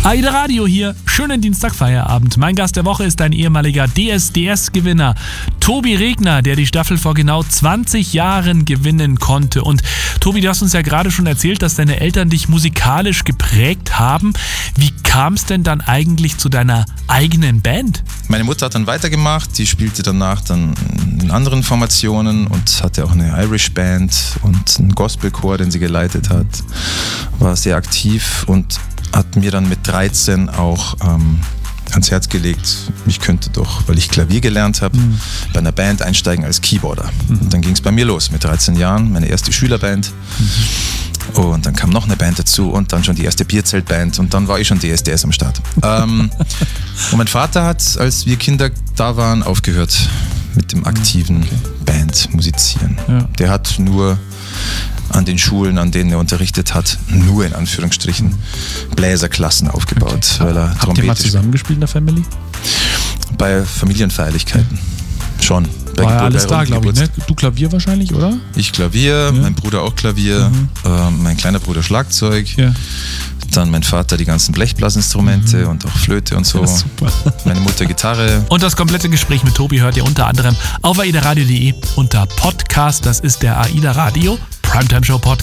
AIDA Radio hier, schönen Dienstagfeierabend. Mein Gast der Woche ist ein ehemaliger DSDS-Gewinner, Tobi Regner, der die Staffel vor genau 20 Jahren gewinnen konnte. Und Tobi, du hast uns ja gerade schon erzählt, dass deine Eltern dich musikalisch geprägt haben. Wie kam es denn dann eigentlich zu deiner eigenen Band? Meine Mutter hat dann weitergemacht, die spielte danach dann in anderen Formationen und hatte auch eine Irish Band und einen Gospelchor, den sie geleitet hat, war sehr aktiv und hat mir dann mit 13 auch ans Herz gelegt, ich könnte doch, weil ich Klavier gelernt habe, bei einer Band einsteigen als Keyboarder. Und dann ging es bei mir los mit 13 Jahren, meine erste Schülerband. Und dann kam noch eine Band dazu und dann schon die erste Bierzeltband und dann war ich schon DSDS am Start. Und mein Vater hat, als wir Kinder da waren, aufgehört mit dem aktiven Bandmusizieren. Ja. Der hat nur an den Schulen, an denen er unterrichtet hat, nur in Anführungsstrichen Bläserklassen aufgebaut. Weil er Habt ihr mal zusammengespielt in der Family? Bei Familienfeierlichkeiten schon. War ja alles da, glaube ich, ne? Du Klavier wahrscheinlich, oder? Ich Klavier, mein Bruder auch Klavier, mein kleiner Bruder Schlagzeug, dann mein Vater die ganzen Blechblasinstrumente und auch Flöte und so. Super. Meine Mutter Gitarre. Und das komplette Gespräch mit Tobi hört ihr unter anderem auf aidaradio.de unter Podcast. Das ist der AIDA Radio Primetime Show Podcast.